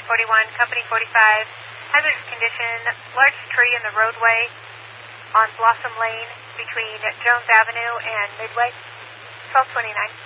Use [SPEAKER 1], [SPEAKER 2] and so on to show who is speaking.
[SPEAKER 1] 941, Company 45, hazardous condition, large tree in the roadway on Blossom Lane between Jones Avenue and Midway, 1229.